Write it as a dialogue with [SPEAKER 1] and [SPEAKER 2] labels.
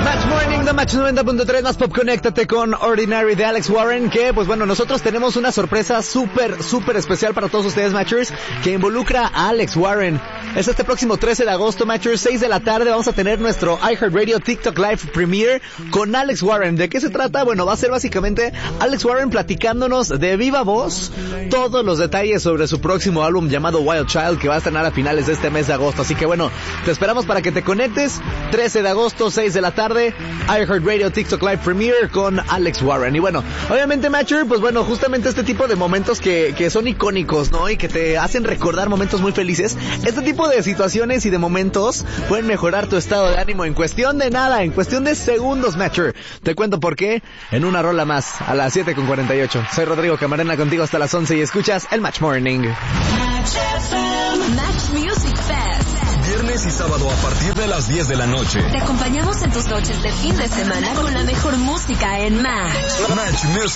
[SPEAKER 1] Match Morning de Match 90.3 más Pop. Conéctate con Ordinary de Alex Warren, que pues bueno, nosotros tenemos una sorpresa súper especial para todos ustedes, Matchers, que involucra a Alex Warren. Es este próximo 13 de agosto, Matchers, 6 de la tarde, vamos a tener nuestro iHeartRadio TikTok Live Premiere con Alex Warren. ¿De qué se trata? Bueno, va a ser básicamente Alex Warren platicándonos de viva voz todos los detalles sobre su próximo álbum llamado Wild Child, que va a estrenar a finales de este mes de agosto. Así que bueno, te esperamos para que te conectes, 13 de agosto, 6 de la tarde, iHeartRadio TikTok Live Premiere con Alex Warren. Y bueno, obviamente, Matcher, pues bueno, justamente este tipo de momentos que son icónicos, ¿no? Y que te hacen recordar momentos muy felices. Este tipo de situaciones y de momentos pueden mejorar tu estado de ánimo en cuestión de nada, en cuestión de segundos, Matcher. Te cuento por qué en una rola más, a las 7:48. Soy Rodrigo Camarena, contigo hasta las 11 y escuchas el Match Morning.
[SPEAKER 2] Match Music Fest.
[SPEAKER 3] Viernes y sábado a partir de las 10 de la noche.
[SPEAKER 2] Te acompañamos en tus noches de fin de semana con la mejor música en Match.
[SPEAKER 3] Match Music